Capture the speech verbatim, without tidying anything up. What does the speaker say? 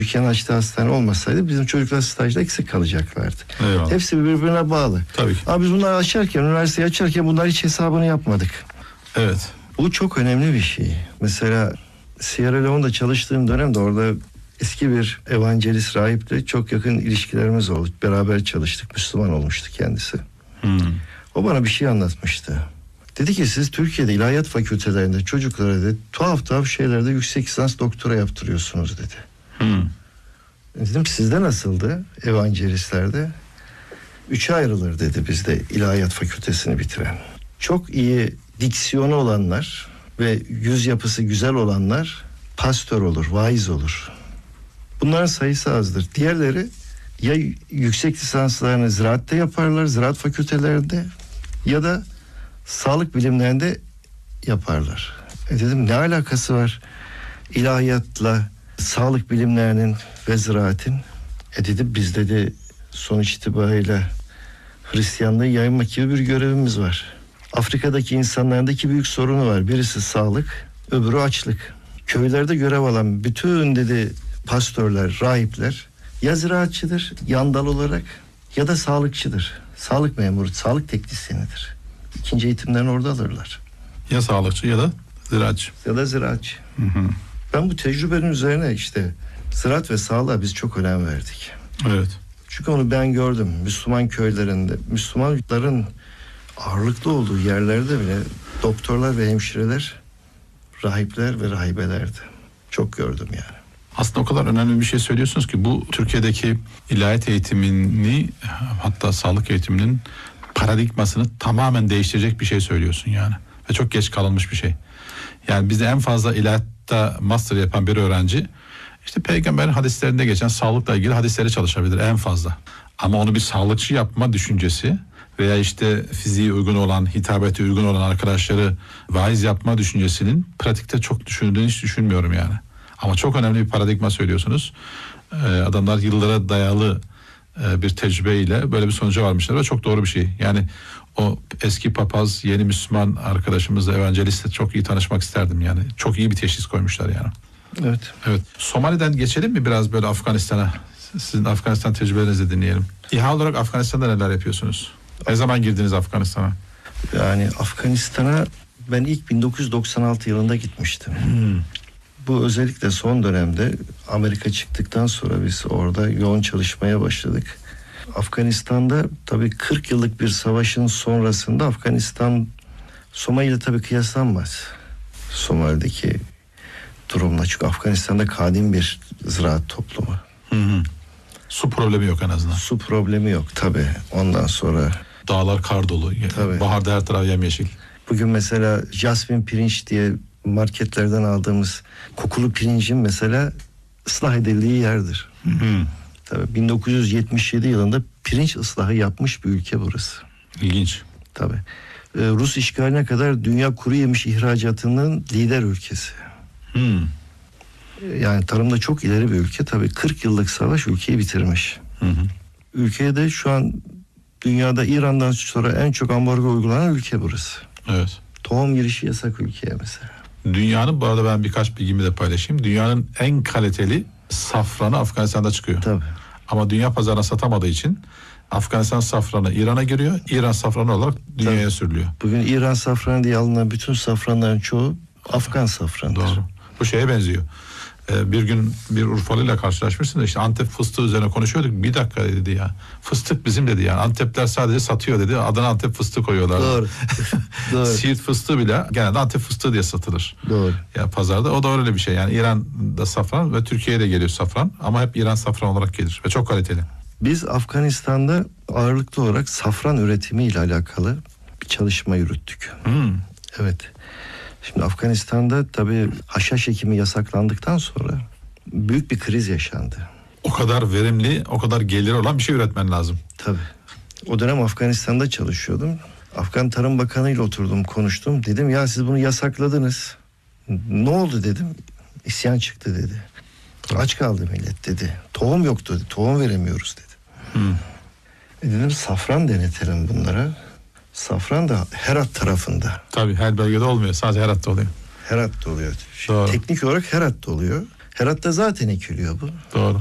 Ülkenin açtığı hastane olmasaydı bizim çocuklar stajda eksik kalacaklardı. Eyvallah. Hepsi birbirine bağlı. Tabii ki. Ama biz bunları açarken, üniversiteyi açarken bunlar hiç hesabını yapmadık. Evet. Bu çok önemli bir şey. Mesela Sierra Leone'da çalıştığım dönemde orada eski bir evangelist rahiple çok yakın ilişkilerimiz oldu. Beraber çalıştık. Müslüman olmuştu kendisi. Hmm. O bana bir şey anlatmıştı. Dedi ki siz Türkiye'de ilahiyat fakültelerinde çocuklara dedi, tuhaf tuhaf şeylerde yüksek lisans doktora yaptırıyorsunuz dedi. Hmm. Dedim sizde nasıldı evangelistlerde? Üçe ayrılır dedi bizde ilahiyat fakültesini bitiren. Çok iyi diksiyonu olanlar ve yüz yapısı güzel olanlar pastör olur, vaiz olur. Bunların sayısı azdır. Diğerleri ya yüksek lisanslarını ziraatte yaparlar, ziraat fakültelerinde ya da sağlık bilimlerinde yaparlar. E dedim ne alakası var ilahiyatla sağlık bilimlerinin ve ziraatin? E dedim biz dedi sonuç itibariyle Hristiyanlığı yaymak gibi bir görevimiz var. Afrika'daki insanların da iki büyük sorunu var. Birisi sağlık, öbürü açlık. Köylerde görev alan bütün dedi pastörler, rahipler ya ziraatçıdır yandal olarak ya da sağlıkçıdır. Sağlık memuru, sağlık teknisyenidir. İkinci eğitimlerini orada alırlar. Ya sağlıkçı ya da ziraatçı. Ya da ziraatçı. Hı hı. Ben bu tecrübenin üzerine işte ziraat ve sağlığa biz çok önem verdik. Evet. Çünkü onu ben gördüm. Müslüman köylerinde, Müslümanların ağırlıklı olduğu yerlerde bile doktorlar ve hemşireler, rahipler ve rahibelerdi. Çok gördüm yani. Aslında o kadar önemli bir şey söylüyorsunuz ki bu Türkiye'deki ilahiyat eğitimini hatta sağlık eğitiminin paradigmasını tamamen değiştirecek bir şey söylüyorsun yani. Ve çok geç kalınmış bir şey. Yani bizde en fazla ilahiyatta master yapan bir öğrenci işte peygamberin hadislerinde geçen sağlıkla ilgili hadisleri çalışabilir en fazla. Ama onu bir sağlıkçı yapma düşüncesi veya işte fiziği uygun olan, hitabeti uygun olan arkadaşları vaiz yapma düşüncesinin pratikte çok düşünüldüğünü hiç düşünmüyorum yani. Ama çok önemli bir paradigma söylüyorsunuz. Ee, adamlar yıllara dayalı e, bir tecrübeyle böyle bir sonuca varmışlar ve çok doğru bir şey. Yani o eski papaz, yeni Müslüman arkadaşımızla, evangelistle çok iyi tanışmak isterdim yani. Çok iyi bir teşhis koymuşlar yani. Evet. Evet. Somali'den geçelim mi biraz böyle Afganistan'a? Sizin Afganistan tecrübelerinizi dinleyelim. İHA olarak Afganistan'da neler yapıyorsunuz? Ne zaman girdiniz Afganistan'a? Yani Afganistan'a ben ilk bin dokuz yüz doksan altı yılında gitmiştim. Hmm. Bu özellikle son dönemde Amerika çıktıktan sonra biz orada yoğun çalışmaya başladık. Afganistan'da tabii kırk yıllık bir savaşın sonrasında Afganistan Somali'yle tabii kıyaslanmaz. Somali'deki durumla, çünkü Afganistan'da kadim bir ziraat toplumu. Hı hı. Su problemi yok en azından. Su problemi yok tabii. Ondan sonra dağlar kar dolu. Tabii. Baharda her taraf yemyeşil. Bugün mesela jasmin pirinç diye marketlerden aldığımız kokulu pirincin mesela ıslah edildiği yerdir. Hı hı. Tabii bin dokuz yüz yetmiş yedi yılında pirinç ıslahı yapmış bir ülke burası. İlginç. Tabii. Ee, Rus işgaline kadar dünya kuru yemiş ihracatının lider ülkesi. Hı. Yani tarımda çok ileri bir ülke. Tabii kırk yıllık savaş ülkeyi bitirmiş. Hı hı. Ülkeye de şu an dünyada İran'dan sonra en çok ambargo uygulanan ülke burası. Evet. Tohum girişi yasak ülkeye mesela. Dünyanın, bu arada ben birkaç bilgimi de paylaşayım. Dünyanın en kaliteli safranı Afganistan'da çıkıyor. Tabii. Ama dünya pazarına satamadığı için Afganistan safranı İran'a giriyor. İran safranı olarak dünyaya Tabii. sürülüyor. Bugün İran safranı diye alınan bütün safranların çoğu Afgan safranıdır. Doğru. Bu şeye benziyor. Ee, bir gün bir Urfalı'yla karşılaşmışsın da işte Antep fıstığı üzerine konuşuyorduk. Bir dakika dedi ya. Fıstık bizim dedi yani. Antepler sadece satıyor dedi. Adına Antep fıstığı koyuyorlar. Doğru. Doğru. Siirt fıstığı bile genelde Antep fıstığı diye satılır. Doğru. Ya pazarda o da öyle bir şey. Yani İran'da safran ve Türkiye'ye de geliyor safran. Ama hep İran safran olarak gelir ve çok kaliteli. Biz Afganistan'da ağırlıklı olarak safran üretimi ile alakalı bir çalışma yürüttük. Hmm. Evet. Şimdi Afganistan'da tabii haşhaş ekimi yasaklandıktan sonra büyük bir kriz yaşandı. O kadar verimli, o kadar geliri olan bir şey üretmen lazım. Tabii. O dönem Afganistan'da çalışıyordum. Afgan Tarım Bakanı ile oturdum, konuştum. Dedim ya siz bunu yasakladınız. Ne oldu dedim. İsyan çıktı dedi. Aç kaldı millet dedi. Tohum yoktu dedi. Tohum veremiyoruz dedi. Hmm. E dedim safran denetelim bunlara. Safran da Herat tarafında. Tabii her bölgede olmuyor. Sadece Herat'ta oluyor. Herat'ta oluyor. Doğru. Teknik olarak Herat'ta oluyor. Herat'ta zaten ekiliyor bu. Doğru.